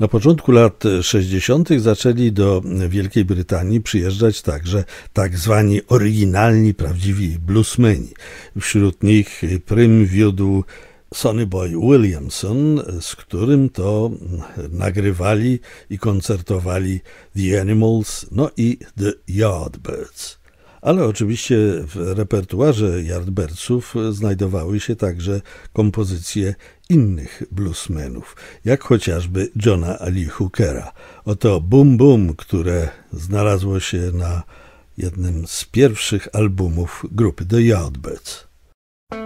Na początku lat 60. zaczęli do Wielkiej Brytanii przyjeżdżać także tak zwani oryginalni, prawdziwi bluesmeni. Wśród nich prym wiódł Sonny Boy Williamson, z którym to nagrywali i koncertowali The Animals, no i The Yardbirds. Ale oczywiście w repertuarze Yardbirdsów znajdowały się także kompozycje innych bluesmenów, jak chociażby Johna Lee Hookera. Oto Boom Boom, które znalazło się na jednym z pierwszych albumów grupy The Yardbirds.